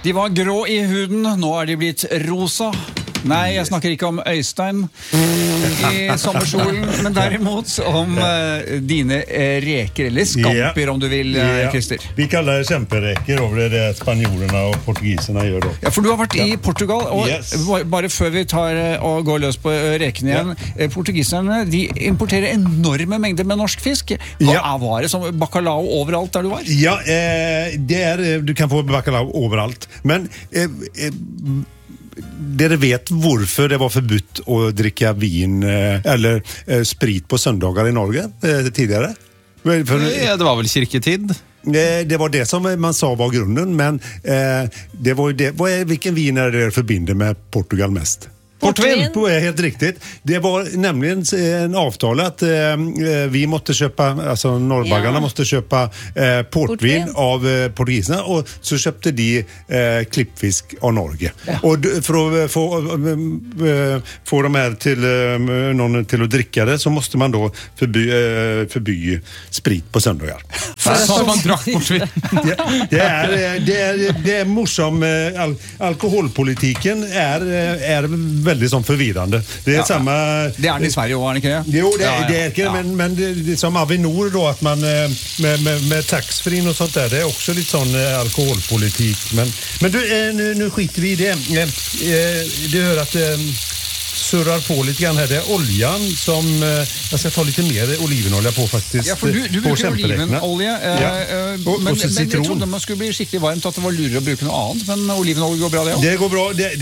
De var grå I huden, nå de blitt rosa. Nei, jeg snakker ikke om Øystein I sommersolen, men derimot om dine reker, eller skamper om du vil, Christer. Vi kaller det kjempereker over det spanjolene og portugiserne gjør da. Ja, for du har vært I Portugal, og bare før vi tar og går løs på rekene igjen, portugiserne, de importerer enorme mengder med norsk fisk. Hva var det som bacalao overalt der du var? Ja, du kan få bacalao overalt, men dere vet hvorfor det var forbudt å drikke vin eller sprit på søndager I Norge tidligere? Ja, det var vel kirketid. Det var det som man sa var grunnen, men det var det. Vilken vin det forbinder med Portugal mest? Portvin, helt riktigt. Det var nämligen en avtal att vi måste köpa, alltså norrbaggarna måste köpa portvin av portugiserna och så köpte de klippfisk av Norge. Och för att få de här till någon till att dricka det så måste man då förby sprit på söndagar. Så man drack portvin. Det är morsom alkoholpolitiken är väldigt som förvirrande. Det är samma det är I Sverige och inte det? Jo, det är inte men det är som Avinor då att man med taxfree och sånt där det är också lite sån alkoholpolitik men du nu skiter vi I det. Du hör att surrar på lite grann här det är oljan som jag ska ta lite mer olivenolja på faktiskt. Ja, för du bruker olivenolja men jag trodde man skulle bli skikkelig varmt att det var lurere å bruke noe annet, men olivenolje går bra det også? Det går bra.